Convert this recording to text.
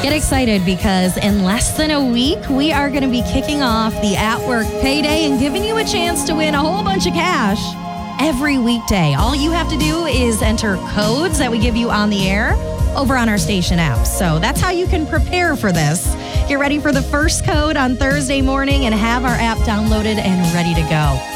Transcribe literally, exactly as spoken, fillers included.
Get excited because in less than a week, we are going to be kicking off the At Work Payday and giving you a chance to win a whole bunch of cash every weekday. All you have to do is enter codes that we give you on the air over on our station app. So that's how you can prepare for this. Get ready for the first code on Thursday morning and have our app downloaded and ready to go.